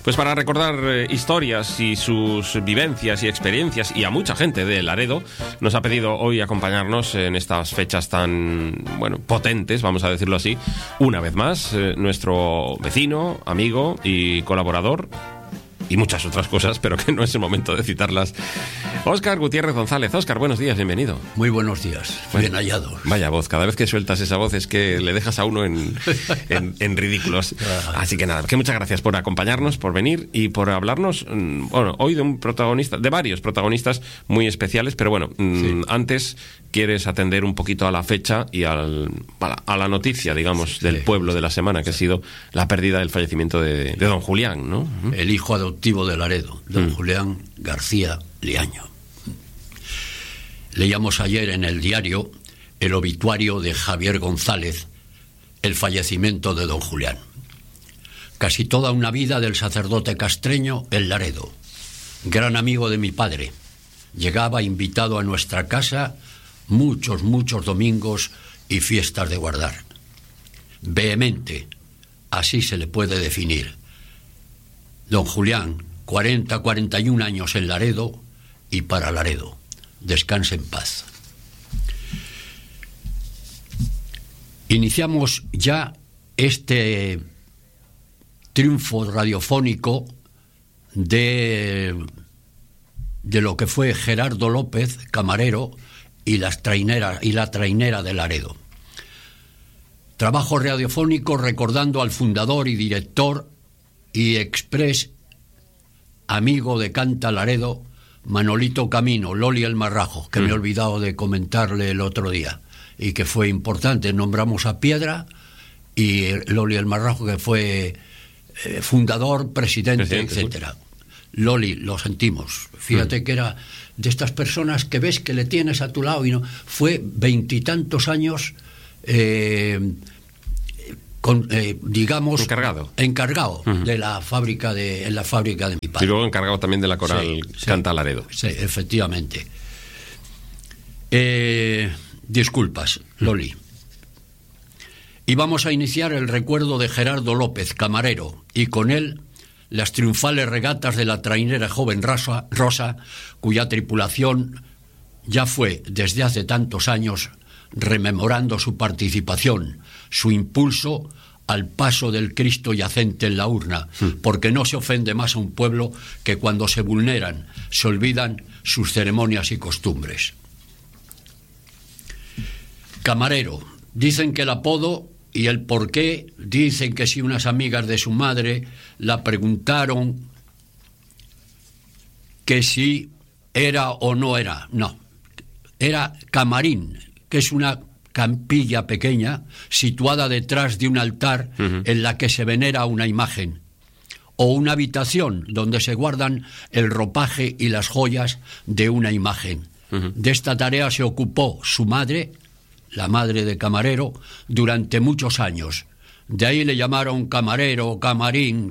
Pues para recordar historias y sus vivencias y experiencias, y a mucha gente de Laredo, nos ha pedido hoy acompañarnos en estas fechas tan, potentes, vamos a decirlo así, una vez más, nuestro vecino, amigo y colaborador, y muchas otras cosas, pero que no es el momento de citarlas. Óscar Gutiérrez González. Óscar, buenos días, bienvenido. Muy buenos días, bien hallado. Vaya voz, cada vez que sueltas esa voz es que le dejas a uno en ridículos. Así que nada, que muchas gracias por acompañarnos, por venir y por hablarnos, hoy de un protagonista, de varios protagonistas muy especiales, pero sí. Antes quieres atender un poquito a la fecha y a la noticia, digamos, del pueblo de la semana, que ha sido la pérdida del fallecimiento de don Julián, ¿no? El hijo adoptivo de Laredo, don Julián García Liaño. Leíamos ayer en el diario el obituario de Javier González, el fallecimiento de don Julián. Casi toda una vida del sacerdote castreño en Laredo. Gran amigo de mi padre. Llegaba invitado a nuestra casa muchos domingos y fiestas de guardar. Vehemente, así se le puede definir. Don Julián, 41 años en Laredo y para Laredo. Descanse en paz. Iniciamos ya este triunfo radiofónico de lo que fue Gerardo López, camarero, y la trainera de Laredo. Trabajo radiofónico recordando al fundador y director y express amigo de Canta Laredo, Manolito Camino, Loli el Marrajo, que me he olvidado de comentarle el otro día, y que fue importante. Nombramos a Piedra y Loli el Marrajo, que fue fundador, presidente, etcétera. Loli, lo sentimos. Fíjate que era de estas personas que ves que le tienes a tu lado y no. Fue 20 y tantos años, digamos, encargado de la fábrica en la fábrica de mi padre. Y luego encargado también de la coral Canta Laredo. Sí, efectivamente. Disculpas, Loli. Y vamos a iniciar el recuerdo de Gerardo López, camarero, y con él las triunfales regatas de la trainera joven Rosa, cuya tripulación ya fue desde hace tantos años rememorando su participación, su impulso al paso del Cristo yacente en la urna, porque no se ofende más a un pueblo que cuando se vulneran, se olvidan sus ceremonias y costumbres. Camarero, dicen que el apodo y el porqué, dicen que si unas amigas de su madre la preguntaron que si era o no era. No, era Camarín, que es una campilla pequeña situada detrás de un altar en la que se venera una imagen, o una habitación donde se guardan el ropaje y las joyas de una imagen. De esta tarea se ocupó su madre, la madre de camarero, durante muchos años. De ahí le llamaron camarero, camarín.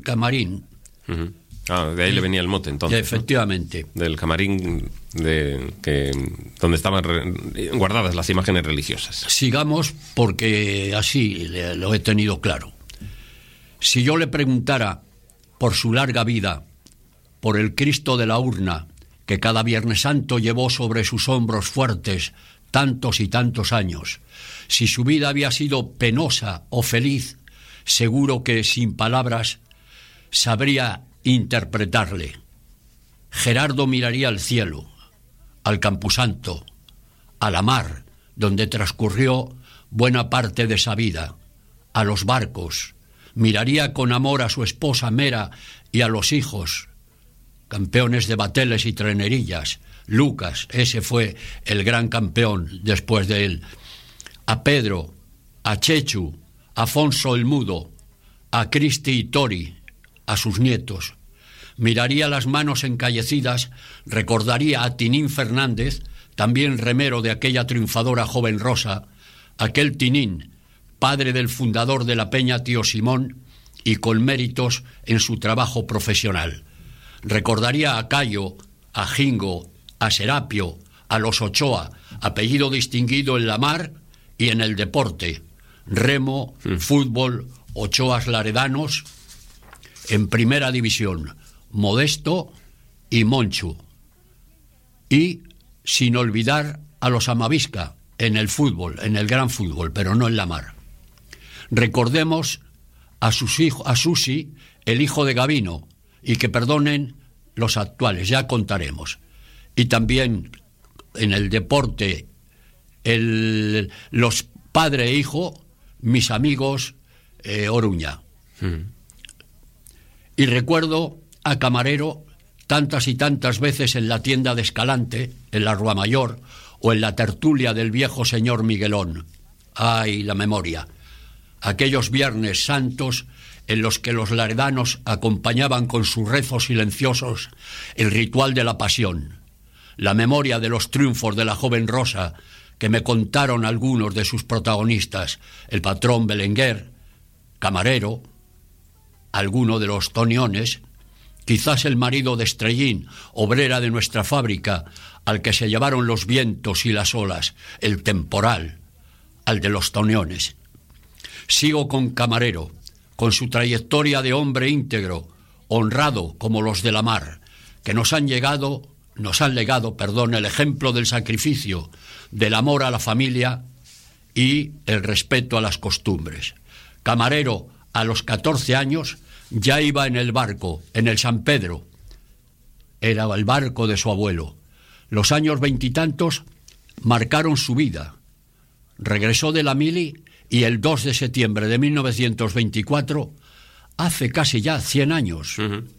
De ahí le venía el mote, entonces. Efectivamente. ¿No? Del camarín donde estaban guardadas las imágenes religiosas. Sigamos, porque así lo he tenido claro. Si yo le preguntara por su larga vida, por el Cristo de la urna, que cada Viernes Santo llevó sobre sus hombros fuertes tantos y tantos años, si su vida había sido penosa o feliz, seguro que sin palabras sabría interpretarle. Gerardo miraría al cielo, al Camposanto, a la mar, donde transcurrió buena parte de esa vida, a los barcos, miraría con amor a su esposa Mera y a los hijos, campeones de bateles y trenerillas. Lucas, ese fue el gran campeón después de él. A Pedro, a Chechu, a Afonso el Mudo, a Cristi y Tori, a sus nietos. Miraría las manos encallecidas, recordaría a Tinín Fernández, también remero de aquella triunfadora joven Rosa, aquel Tinín, padre del fundador de la Peña Tío Simón y con méritos en su trabajo profesional. Recordaría a Cayo, a Jingo, a Serapio, a los Ochoa, apellido distinguido en la mar y en el deporte, remo, fútbol, Ochoas laredanos, en primera división, Modesto y Monchu. Y sin olvidar a los Amavisca en el fútbol, en el gran fútbol, pero no en la mar. Recordemos a Susi, el hijo de Gavino, y que perdonen los actuales, ya contaremos. Y también en el deporte, los padre e hijo, mis amigos Oruña. Y recuerdo a Camarero tantas y tantas veces en la tienda de Escalante, en la Rua Mayor, o en la tertulia del viejo señor Miguelón. ¡Ay, la memoria! Aquellos viernes santos en los que los laredanos acompañaban con sus rezos silenciosos el ritual de la pasión. La memoria de los triunfos de la joven Rosa, que me contaron algunos de sus protagonistas, el patrón Belenguer, Camarero, alguno de los Toniones, quizás el marido de Estrellín, obrera de nuestra fábrica, al que se llevaron los vientos y las olas, el temporal, al de los Toniones. Sigo con Camarero, con su trayectoria de hombre íntegro, honrado como los de la mar, que nos han legado, el ejemplo del sacrificio, del amor a la familia y el respeto a las costumbres. Camarero, a los 14 años, ya iba en el barco, en el San Pedro. Era el barco de su abuelo. Los años veintitantos marcaron su vida. Regresó de la mili y el 2 de septiembre de 1924, hace casi ya 100 años,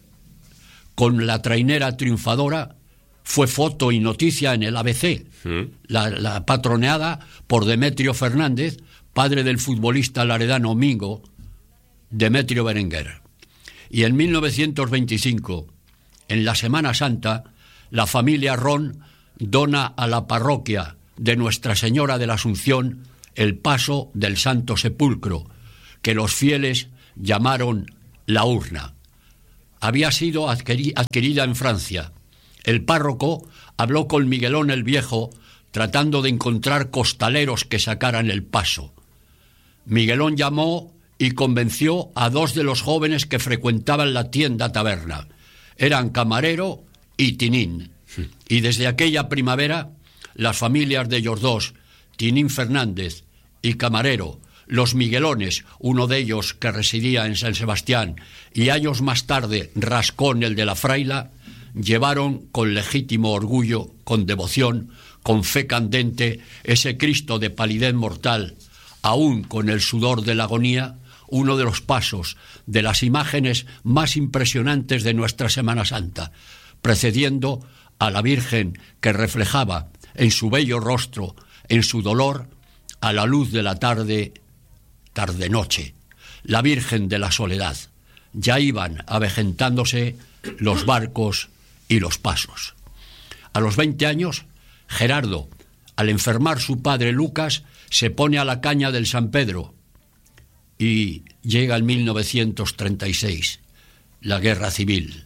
con la trainera triunfadora, fue foto y noticia en el ABC, la patroneada por Demetrio Fernández, padre del futbolista laredano Mingo, Demetrio Berenguer. Y en 1925, en la Semana Santa, la familia Ron dona a la parroquia de Nuestra Señora de la Asunción el paso del Santo Sepulcro, que los fieles llamaron la urna. Había sido adquirida en Francia. El párroco habló con Miguelón el Viejo, tratando de encontrar costaleros que sacaran el paso. Miguelón llamó y convenció a 2 de los jóvenes que frecuentaban la tienda taberna. Eran Camarero y Tinín. Y desde aquella primavera, las familias de ellos dos, Tinín Fernández y Camarero, los Miguelones, uno de ellos que residía en San Sebastián, y años más tarde Rascón, el de la Fraila, llevaron con legítimo orgullo, con devoción, con fe candente, ese Cristo de palidez mortal, aún con el sudor de la agonía, uno de los pasos de las imágenes más impresionantes de nuestra Semana Santa, precediendo a la Virgen que reflejaba en su bello rostro, en su dolor, a la luz de la tarde-noche, la Virgen de la Soledad. Ya iban avejentándose los barcos y los pasos. A los 20 años, Gerardo, al enfermar su padre Lucas, se pone a la caña del San Pedro y llega el 1936, la Guerra Civil.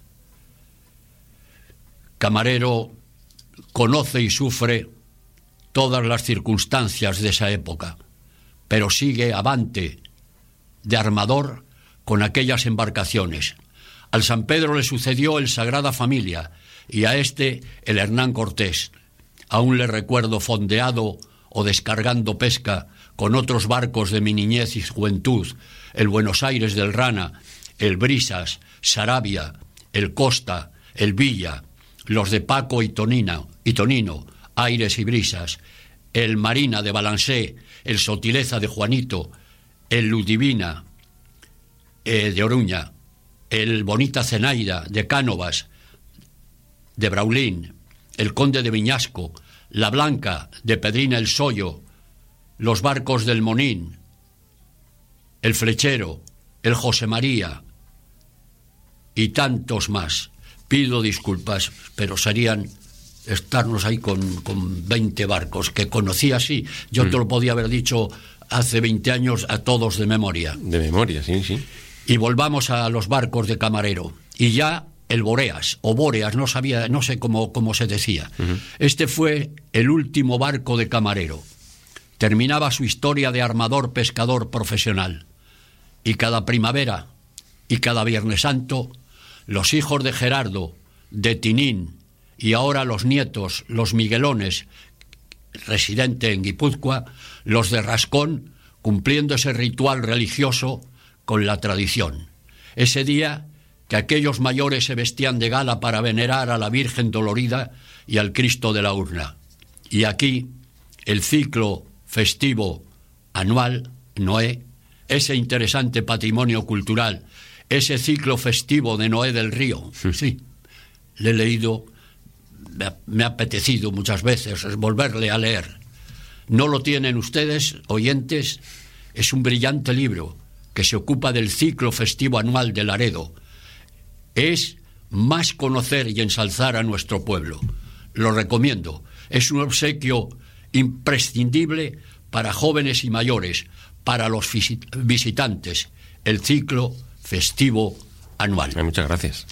Camarero conoce y sufre todas las circunstancias de esa época, pero sigue avante de armador con aquellas embarcaciones. Al San Pedro le sucedió el Sagrada Familia y a este el Hernán Cortés. Aún le recuerdo fondeado o descargando pesca con otros barcos de mi niñez y juventud, el Buenos Aires del Rana, el Brisas, Sarabia, el Costa, el Villa, los de Paco y Tonino, Aires y Brisas, el Marina de Balancé, el Sotileza de Juanito, el Ludivina de Oruña, el Bonita Zenaida de Cánovas, de Braulín, el Conde de Viñasco, la Blanca de Pedrina el Sollo, los barcos del Monín, el Flechero, el José María y tantos más. Pido disculpas, pero serían estarnos ahí con 20 barcos, que conocí así. Yo te lo podía haber dicho hace 20 años a todos de memoria. De memoria, sí, sí. Y volvamos a los barcos de Camarero. Y ya el Boreas, o Bóreas, no sé cómo se decía. Este fue el último barco de Camarero. Terminaba su historia de armador pescador profesional. Y cada primavera Y cada Viernes Santo, los hijos de Gerardo, de Tinín, y ahora los nietos, los Miguelones, residente en Guipúzcoa, los de Rascón, cumpliendo ese ritual religioso con la tradición. Ese día que aquellos mayores se vestían de gala para venerar a la Virgen Dolorida y al Cristo de la Urna. Y aquí, el ciclo festivo anual, Noé, ese interesante patrimonio cultural, ese ciclo festivo de Noé del Río, sí, le he leído, me ha apetecido muchas veces volverle a leer. No lo tienen ustedes, oyentes, es un brillante libro que se ocupa del ciclo festivo anual de Laredo. Es más conocer y ensalzar a nuestro pueblo. Lo recomiendo. Es un obsequio imprescindible para jóvenes y mayores, para los visitantes, el ciclo festivo anual. Muchas gracias.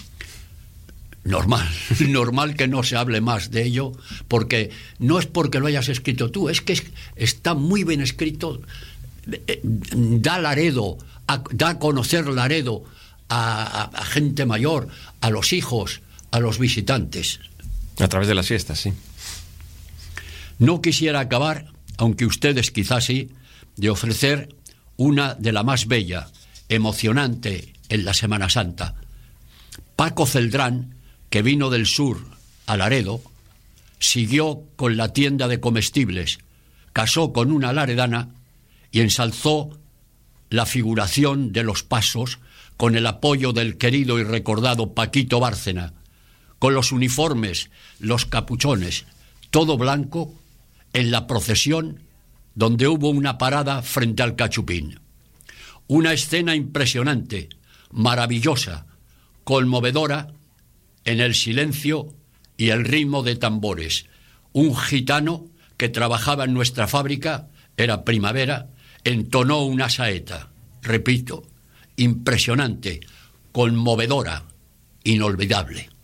Normal que no se hable más de ello, porque no es porque lo hayas escrito tú, es que está muy bien escrito, da Laredo, da a conocer Laredo a gente mayor, a los hijos, a los visitantes. A través de las fiestas, sí. No quisiera acabar, aunque ustedes quizás sí, de ofrecer una de la más bella, emocionante en la Semana Santa. Paco Celdrán, que vino del sur a Laredo, siguió con la tienda de comestibles, casó con una laredana y ensalzó la figuración de los pasos con el apoyo del querido y recordado Paquito Bárcena, con los uniformes, los capuchones, todo blanco, en la procesión donde hubo una parada frente al Cachupín. Una escena impresionante, maravillosa, conmovedora, en el silencio y el ritmo de tambores. Un gitano que trabajaba en nuestra fábrica, era primavera, entonó una saeta. Repito, impresionante, conmovedora, inolvidable.